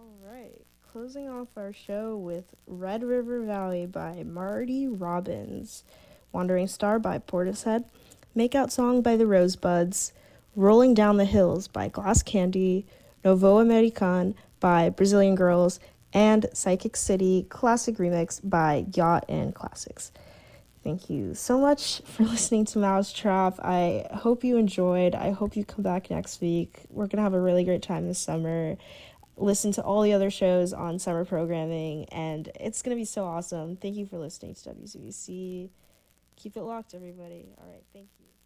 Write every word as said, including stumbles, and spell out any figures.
All right, closing off our show with Red River Valley by Marty Robbins, Wandering Star by Portishead, Makeout Song by the Rosebuds, Rolling Down the Hills by Glass Candy, Novo American by Brazilian Girls, and Psychic City Classic Remix by Yacht and Classics. Thank you so much for listening to Mousetrap. I hope you enjoyed. I hope you come back next week. We're going to have a really great time this summer. Listen to all the other shows on summer programming, and it's going to be so awesome. Thank you for listening to W C B C. Keep it locked, everybody. All right, thank you.